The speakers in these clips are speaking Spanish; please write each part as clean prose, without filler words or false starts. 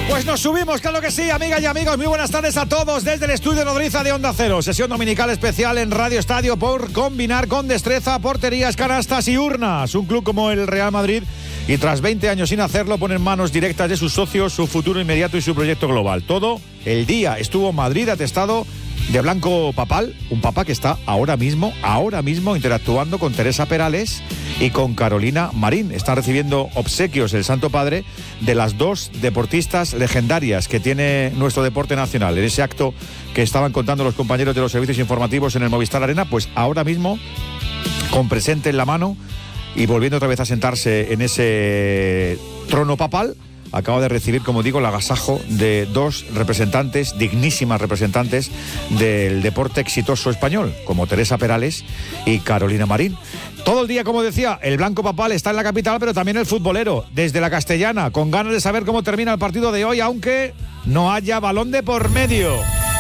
Pues nos subimos, claro que sí, amigas y amigos. Muy buenas tardes a todos desde el estudio Nodriza de Onda Cero. Sesión dominical especial en Radio Estadio por combinar con destreza porterías, canastas y urnas. Un club como el Real Madrid, y tras 20 años sin hacerlo, pone en manos directas de sus socios su futuro inmediato y su proyecto global. Todo el día estuvo Madrid atestado de blanco papal, un papa que está ahora mismo interactuando con Teresa Perales y con Carolina Marín. Están recibiendo obsequios el Santo Padre de las dos deportistas legendarias que tiene nuestro deporte nacional. En ese acto que estaban contando los compañeros de los servicios informativos en el Movistar Arena, pues ahora mismo, con presente en la mano y volviendo otra vez a sentarse en ese trono papal, acaba de recibir, como digo, el agasajo de dos representantes, dignísimas representantes del deporte exitoso español, como Teresa Perales y Carolina Marín. Todo el día, como decía, el blanco papal está en la capital, pero también el futbolero, desde la Castellana, con ganas de saber cómo termina el partido de hoy, aunque no haya balón de por medio.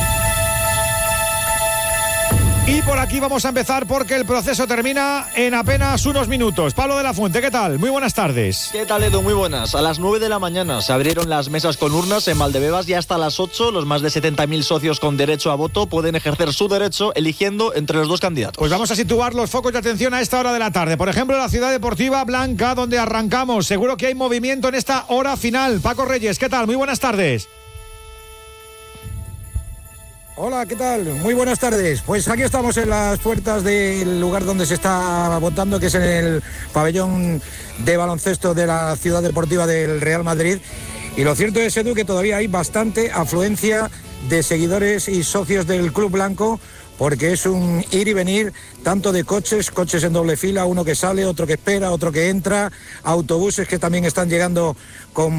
Y por aquí vamos a empezar porque el proceso termina en apenas unos minutos. Pablo de la Fuente, ¿qué tal? Muy buenas tardes. ¿Qué tal, Edu? Muy buenas. A las 9 de la mañana se abrieron las mesas con urnas en Valdebebas y hasta las 8 los más de 70.000 socios con derecho a voto pueden ejercer su derecho eligiendo entre los dos candidatos. Pues vamos a situar los focos de atención a esta hora de la tarde. Por ejemplo, la Ciudad Deportiva Blanca, donde arrancamos. Seguro que hay movimiento en esta hora final. Paco Reyes, ¿qué tal? Muy buenas tardes. Hola, ¿qué tal? Muy buenas tardes. Pues aquí estamos en las puertas del lugar donde se está votando, que es en el pabellón de baloncesto de la Ciudad Deportiva del Real Madrid. Y lo cierto es, Edu, que todavía hay bastante afluencia de seguidores y socios del Club Blanco, porque es un ir y venir tanto de coches en doble fila, uno que sale, otro que espera, otro que entra, autobuses que también están llegando con